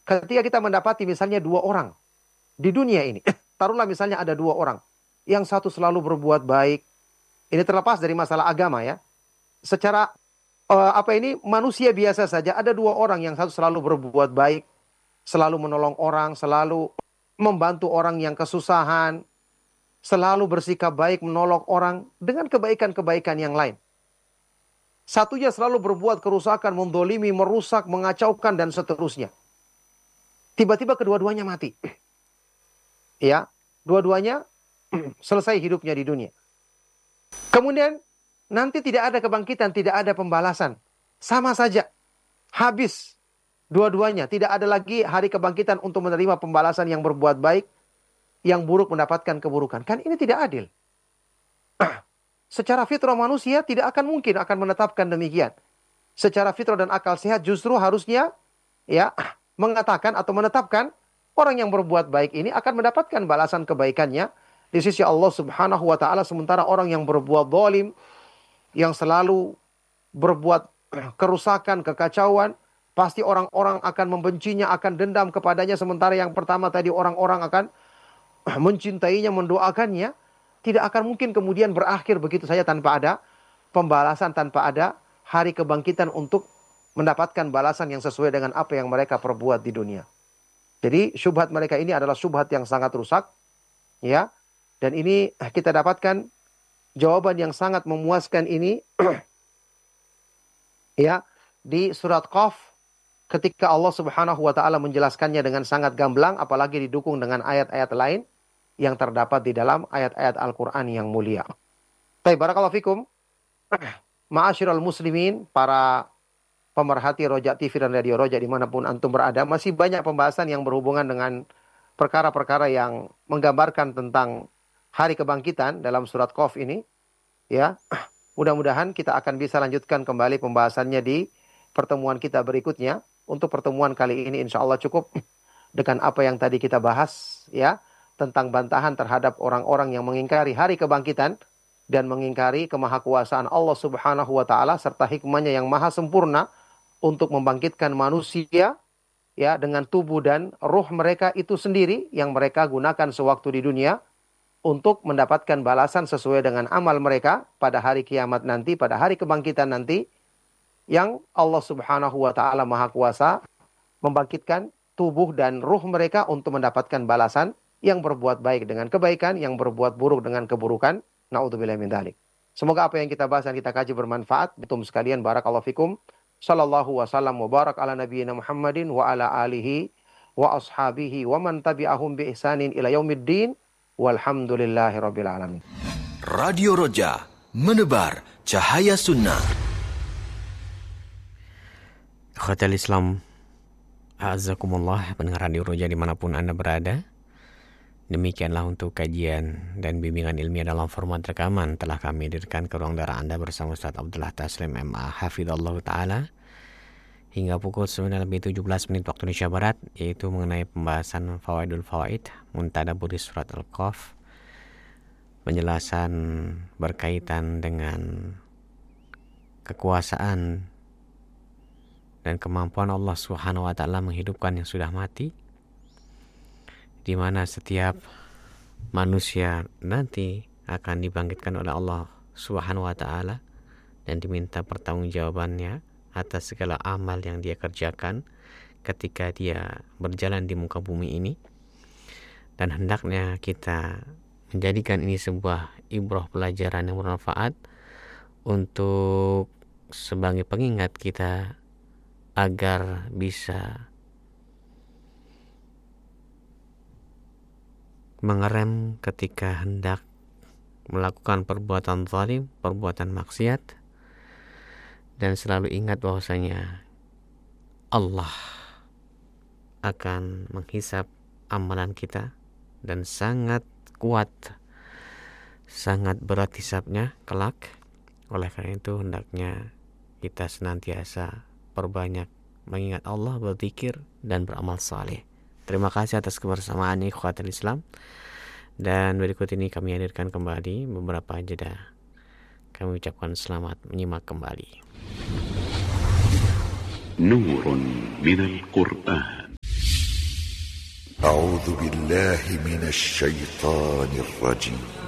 Ketika kita mendapati misalnya dua orang di dunia ini, taruhlah misalnya ada dua orang, yang satu selalu berbuat baik, ini terlepas dari masalah agama ya. Secara manusia biasa saja, ada dua orang yang satu selalu berbuat baik, selalu menolong orang, selalu membantu orang yang kesusahan, selalu bersikap baik menolong orang dengan kebaikan-kebaikan yang lain. Satunya selalu berbuat kerusakan, mendolimi, merusak, mengacaukan, dan seterusnya. Tiba-tiba kedua-duanya mati. Ya, dua-duanya selesai hidupnya di dunia. Kemudian nanti tidak ada kebangkitan, tidak ada pembalasan. Sama saja, habis dua-duanya. Tidak ada lagi hari kebangkitan untuk menerima pembalasan yang berbuat baik, yang buruk mendapatkan keburukan. Kan ini tidak adil. Secara fitrah manusia tidak akan mungkin akan menetapkan demikian. Secara fitrah dan akal sehat justru harusnya ya mengatakan atau menetapkan orang yang berbuat baik ini akan mendapatkan balasan kebaikannya di sisi Allah Subhanahu wa taala, sementara orang yang berbuat zalim, yang selalu berbuat kerusakan, kekacauan, pasti orang-orang akan membencinya, akan dendam kepadanya, sementara yang pertama tadi orang-orang akan mencintainya, mendoakannya. Tidak akan mungkin kemudian berakhir begitu saja tanpa ada pembalasan, tanpa ada hari kebangkitan untuk mendapatkan balasan yang sesuai dengan apa yang mereka perbuat di dunia. Jadi syubhat mereka ini adalah syubhat yang sangat rusak, ya. Dan ini kita dapatkan jawaban yang sangat memuaskan ini ya di surat Qaf ketika Allah Subhanahu wa taala menjelaskannya dengan sangat gamblang, apalagi didukung dengan ayat-ayat lain yang terdapat di dalam ayat-ayat Al-Quran yang mulia. Baik, barakallahu fikum. Ma'asyiral muslimin, para pemerhati Roja TV dan Radio Roja dimanapun antum berada, masih banyak pembahasan yang berhubungan dengan perkara-perkara yang menggambarkan tentang hari kebangkitan dalam surat Qaf ini. Ya, mudah-mudahan kita akan bisa lanjutkan kembali pembahasannya di pertemuan kita berikutnya. Untuk pertemuan kali ini insya Allah cukup dengan apa yang tadi kita bahas, ya, tentang bantahan terhadap orang-orang yang mengingkari hari kebangkitan dan mengingkari kemahakuasaan Allah Subhanahu wa taala serta hikmahnya yang maha sempurna untuk membangkitkan manusia ya dengan tubuh dan ruh mereka itu sendiri yang mereka gunakan sewaktu di dunia untuk mendapatkan balasan sesuai dengan amal mereka pada hari kiamat nanti, pada hari kebangkitan nanti, yang Allah Subhanahu wa taala maha kuasa membangkitkan tubuh dan ruh mereka untuk mendapatkan balasan yang berbuat baik dengan kebaikan, yang berbuat buruk dengan keburukan. Na'udzubillah min dzalik. Semoga apa yang kita bahas dan kita kaji bermanfaat. Betul sekalian, barakallahu fikum. Sallallahu wasallam wa barak ala nabiyyina Muhammadin wa ala alihi wa ashabihi wa man tabi'ahum bi ihsanin ila yaumiddin. Walhamdulillahi rabbil alamin. Radio Roja, menebar cahaya sunnah. Khotel Islam, a'azzakumullah, pendengar Radio Roja dimanapun Anda berada. Demikianlah untuk kajian dan bimbingan ilmiah dalam format rekaman telah kami hadirkan ke ruang darah Anda bersama Ustaz Abdullah Taslim MA Hafidhullah Ta'ala hingga pukul 9:17 waktu Indonesia Barat, yaitu mengenai pembahasan Fawaidul Fawaid Muntadabbur Surat Al-Qaf, penjelasan berkaitan dengan kekuasaan dan kemampuan Allah Subhanahu wa taala menghidupkan yang sudah mati, di mana setiap manusia nanti akan dibangkitkan oleh Allah Subhanahu wa taala dan diminta pertanggungjawabannya atas segala amal yang dia kerjakan ketika dia berjalan di muka bumi ini. Dan hendaknya kita menjadikan ini sebuah ibrah pelajaran yang bermanfaat untuk sebagai pengingat kita agar bisa mengerem ketika hendak melakukan perbuatan zalim, perbuatan maksiat, dan selalu ingat bahwasanya Allah akan menghisap amalan kita dan sangat kuat, sangat berat hisapnya kelak. Oleh karena itu hendaknya kita senantiasa perbanyak mengingat Allah, berzikir dan beramal saleh. Terima kasih atas kebersamaannya ikhwatul Islam. Dan berikut ini kami hadirkan kembali beberapa jeda. Kami ucapkan selamat menyimak kembali. Nurun minal Qur'an. أعوذ بالله من الشيطان الرجيم